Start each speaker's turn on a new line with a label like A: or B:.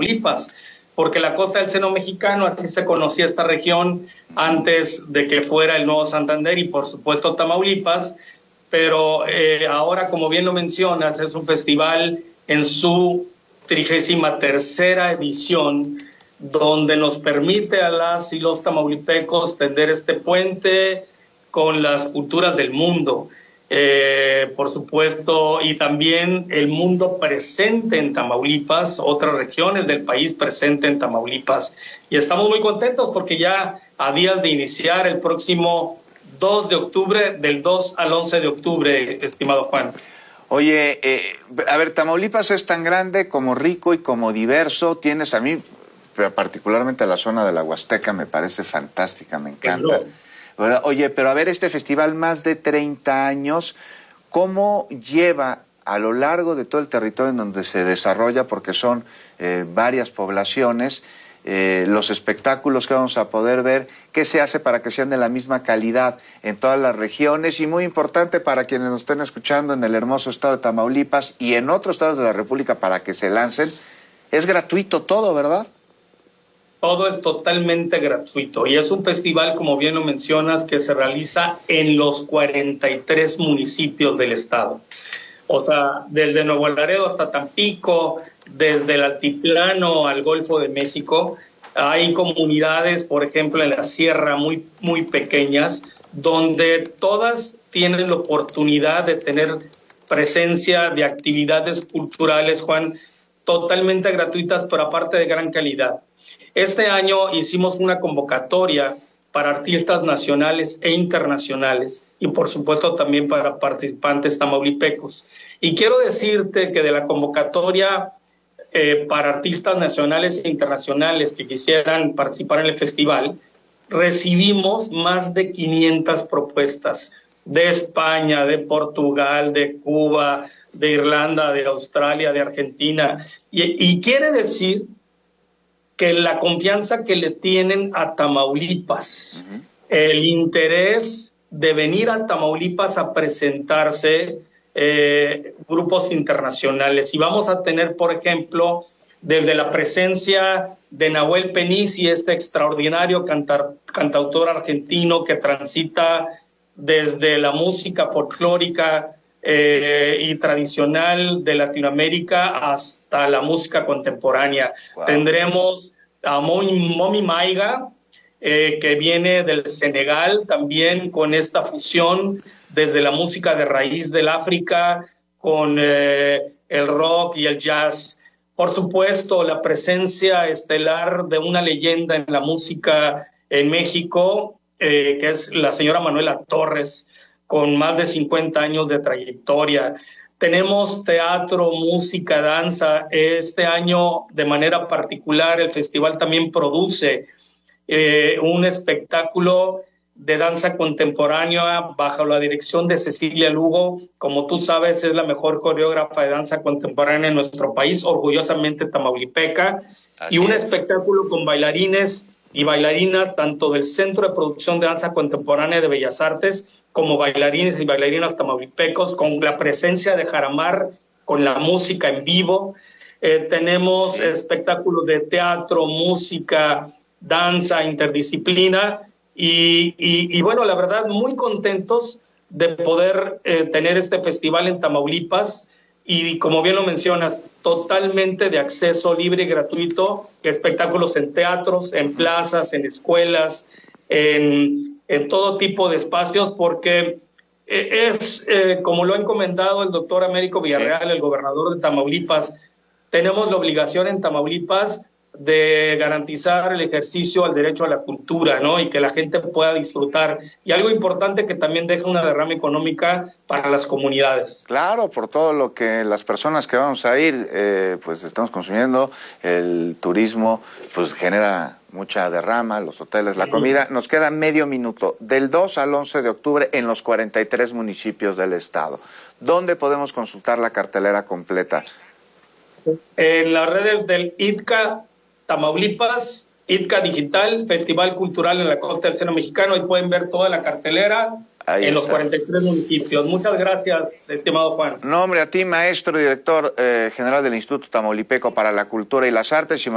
A: Tamaulipas, porque la costa del seno mexicano, así se conocía esta región antes de que fuera el Nuevo Santander y por supuesto Tamaulipas, pero ahora, como bien lo mencionas, es un festival en su 33ª edición, donde nos permite a las y los tamaulipecos tender este puente con las culturas del mundo, por supuesto, y también el mundo presente en Tamaulipas, otras regiones del país presente en Tamaulipas. Y estamos muy contentos porque ya a días de iniciar el próximo 2 de octubre, del 2 al 11 de octubre, estimado Juan.
B: Oye, a ver, Tamaulipas es tan grande como rico y como diverso. Tienes a mí, particularmente la zona de la Huasteca, me parece fantástica, me encanta. ¿Verdad? Oye, pero a ver, este festival más de 30 años, ¿cómo lleva a lo largo de todo el territorio en donde se desarrolla, porque son varias poblaciones, los espectáculos que vamos a poder ver, qué se hace para que sean de la misma calidad en todas las regiones? Y muy importante para quienes nos estén escuchando en el hermoso estado de Tamaulipas y en otros estados de la República para que se lancen, es gratuito todo, ¿verdad?
A: Todo es totalmente gratuito y es un festival, como bien lo mencionas, que se realiza en los 43 municipios del estado. O sea, desde Nuevo Laredo hasta Tampico, desde el altiplano al Golfo de México. Hay comunidades, por ejemplo, en la sierra muy, muy pequeñas, donde todas tienen la oportunidad de tener presencia de actividades culturales, Juan, totalmente gratuitas, pero aparte de gran calidad. Este año hicimos una convocatoria para artistas nacionales e internacionales y por supuesto también para participantes tamaulipecos. Y quiero decirte que de la convocatoria para artistas nacionales e internacionales que quisieran participar en el festival, recibimos más de 500 propuestas de España, de Portugal, de Cuba, de Irlanda, de Australia, de Argentina. Y quiere decir que la confianza que le tienen a Tamaulipas, el interés de venir a Tamaulipas a presentarse, grupos internacionales. Y vamos a tener, por ejemplo, desde la presencia de Nahuel Penisi, este extraordinario cantautor argentino que transita desde la música folclórica y tradicional de Latinoamérica hasta la música contemporánea. Wow. Tendremos a Momi Maiga, que viene del Senegal, también con esta fusión desde la música de raíz del África con el rock y el jazz. Por supuesto, la presencia estelar de una leyenda en la música en México, que es la señora Manuela Torres, con más de 50 años de trayectoria. Tenemos teatro, música, danza. Este año, de manera particular, el festival también produce un espectáculo de danza contemporánea bajo la dirección de Cecilia Lugo. Como tú sabes, es la mejor coreógrafa de danza contemporánea en nuestro país, orgullosamente tamaulipeca. Así y un espectáculo con bailarines y bailarinas tanto del Centro de Producción de Danza Contemporánea de Bellas Artes como bailarines y bailarinas tamaulipecos, con la presencia de Jaramar, con la música en vivo. Tenemos espectáculos de teatro, música, danza, interdisciplina, y bueno, la verdad, muy contentos de poder tener este festival en Tamaulipas, y como bien lo mencionas, totalmente de acceso libre y gratuito, espectáculos en teatros, en plazas, en escuelas, en todo tipo de espacios, porque es, como lo ha comentado el doctor Américo Villarreal, el gobernador de Tamaulipas, tenemos la obligación en Tamaulipas de garantizar el ejercicio al derecho a la cultura, ¿no? Y que la gente pueda disfrutar. Y algo importante, que también deja una derrama económica para las comunidades.
B: Claro, por todo lo que las personas que vamos a ir, pues estamos consumiendo, el turismo, pues genera mucha derrama, los hoteles, la comida. Nos queda medio minuto. Del 2 al 11 de octubre en los 43 municipios del estado. ¿Dónde podemos consultar la cartelera completa?
A: En las redes del ITCA Tamaulipas, ITCA Digital, Festival Cultural en la Costa del Seno Mexicano, y pueden ver toda la cartelera en los 43 municipios. Muchas gracias, estimado Juan.
B: No, hombre, a ti, maestro, director general del Instituto Tamaulipeco para la Cultura y las Artes.